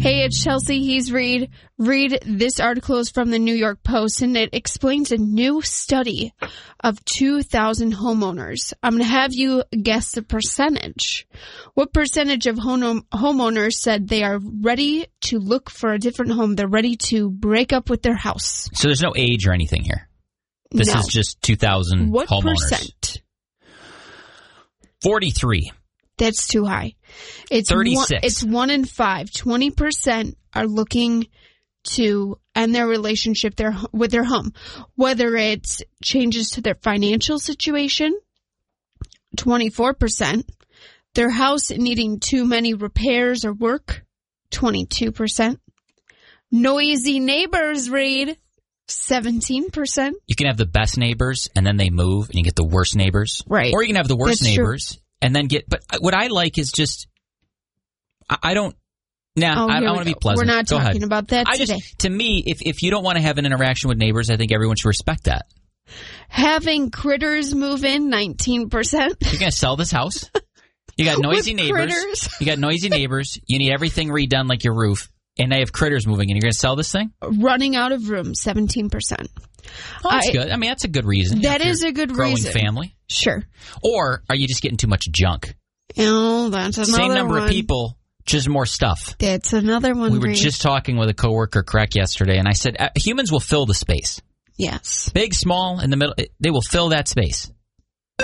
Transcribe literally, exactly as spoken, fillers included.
Hey, it's Chelsea. He's Reed. Reed, this article is from the New York Post, and it explains a new study of two thousand homeowners. I'm going to have you guess the percentage. What percentage of home- homeowners said they are ready to look for a different home? They're ready to break up with their house. So there's no age or anything here. This no. is just two thousand what homeowners. What percent? forty-three. That's too high. It's thirty-six. One, it's one in five. twenty percent are looking to end their relationship their, with their home. Whether it's changes to their financial situation, twenty-four percent. Their house needing too many repairs or work, twenty-two percent. Noisy neighbors, Reed, seventeen percent. You can have the best neighbors, and then they move, and you get the worst neighbors. Right. Or you can have the worst That's neighbors. True. And then get, but what I like is just, I, I don't, nah, oh, I, I want to be pleasant. We're not Go talking ahead. about that I today. Just, to me, if, if you don't want to have an interaction with neighbors, I think everyone should respect that. Having critters move in, nineteen percent. You're going to sell this house? You got noisy with neighbors. Critters. You got noisy neighbors. You need everything redone like your roof. And they have critters moving in. You're going to sell this thing? Running out of room, seventeen percent. Oh, that's I, good. I mean, that's a good reason. That is a good growing reason. Family. Sure. Or are you just getting too much junk? Oh, that's another Same number one. of people, just more stuff. That's another one. We were Reed. just talking with a coworker, Craig, yesterday, and I said, uh, humans will fill the space. Yes. Big, small, in the middle, they will fill that space.